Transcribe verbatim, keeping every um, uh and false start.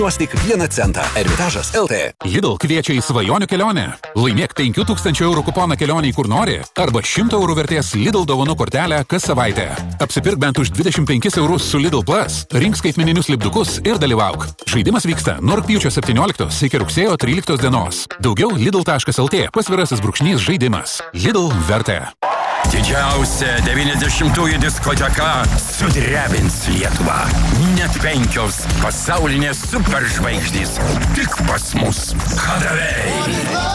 Juos tik vieną centą. Ermitažas L T. Lidl kviečia į svajonių kelionę. Laimėk penkių tūkstančių eurų kuponą kelionį kur nori arba šimto eurų vertės Lidl dovanų kortelę kas savaitę. Apsipirk bent už dvidešimt penkis eurus su Lidl Plus, rink skaitmeninius lipdukus ir dalyvauk. Žaidimas vyksta nuo rugpjūčio septynioliktos iki rugsėjo tryliktos dienos. Daugiau Lidl taškas L T pasvirasis brūkšnys žaidimas. Lidl vertė. Didžiausia devyniasdešimtųjų diskoteka sudrebins Lietuvą. Net penkios pasaulinės superžvaigždės tik pas mus. Hadavei.